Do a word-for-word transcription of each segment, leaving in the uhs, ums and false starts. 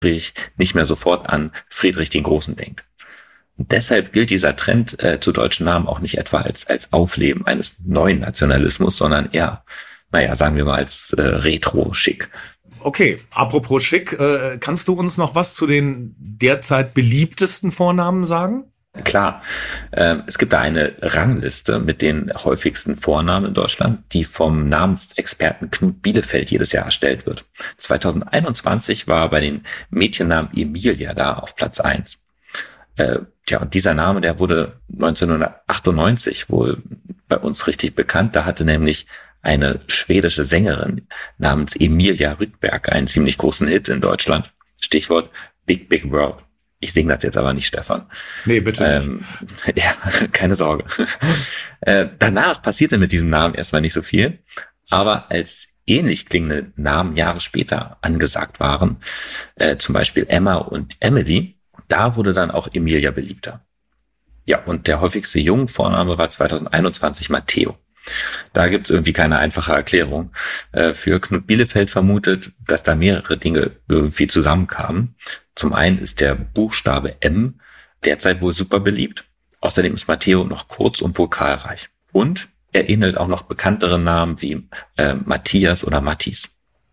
Friedrich nicht mehr sofort an Friedrich den Großen denkt. Und deshalb gilt dieser Trend äh, zu deutschen Namen auch nicht etwa als, als Aufleben eines neuen Nationalismus, sondern eher, naja, sagen wir mal als äh, Retro-Schick. Okay, apropos schick, äh, kannst du uns noch was zu den derzeit beliebtesten Vornamen sagen? Klar, äh, es gibt da eine Rangliste mit den häufigsten Vornamen in Deutschland, die vom Namensexperten Knut Bielefeld jedes Jahr erstellt wird. zwanzig einundzwanzig war bei den Mädchennamen Emilia da auf Platz eins. Äh, tja, und dieser Name, der wurde neunzehnhundertachtundneunzig wohl bei uns richtig bekannt. Da hatte nämlich eine schwedische Sängerin namens Emilia Rydberg einen ziemlich großen Hit in Deutschland. Stichwort Big Big World. Ich singe das jetzt aber nicht, Stefan. Nee, bitte ähm, nicht. Ja, keine Sorge. äh, danach passierte mit diesem Namen erstmal nicht so viel. Aber als ähnlich klingende Namen Jahre später angesagt waren, äh, zum Beispiel Emma und Emily, da wurde dann auch Emilia beliebter. Ja, und der häufigste Jungvorname war zwanzig einundzwanzig Matteo. Da gibt's irgendwie keine einfache Erklärung. Äh, für Knut Bielefeld vermutet, dass da mehrere Dinge irgendwie zusammenkamen. Zum einen ist der Buchstabe M derzeit wohl super beliebt. Außerdem ist Matteo noch kurz und vokalreich. Und er ähnelt auch noch bekannteren Namen wie äh, Matthias oder Mattis.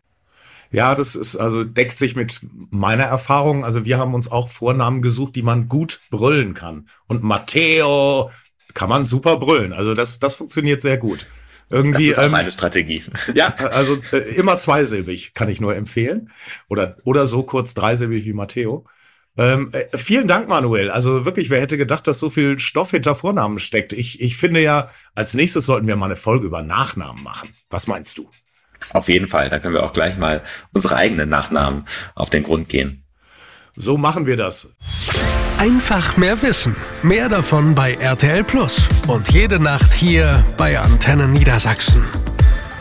Ja, das ist also deckt sich mit meiner Erfahrung. Also wir haben uns auch Vornamen gesucht, die man gut brüllen kann. Und Matteo kann man super brüllen. Also das das funktioniert sehr gut. Irgendwie, das ist auch ähm, eine Strategie. Ja, also äh, immer zweisilbig kann ich nur empfehlen. Oder oder so kurz dreisilbig wie Matteo. Ähm, äh, vielen Dank, Manuel. Also wirklich, wer hätte gedacht, dass so viel Stoff hinter Vornamen steckt? Ich ich finde ja, als nächstes sollten wir mal eine Folge über Nachnamen machen. Was meinst du? Auf jeden Fall. Da können wir auch gleich mal unsere eigenen Nachnamen auf den Grund gehen. So machen wir das. Einfach mehr Wissen. Mehr davon bei R T L Plus. Und jede Nacht hier bei Antenne Niedersachsen.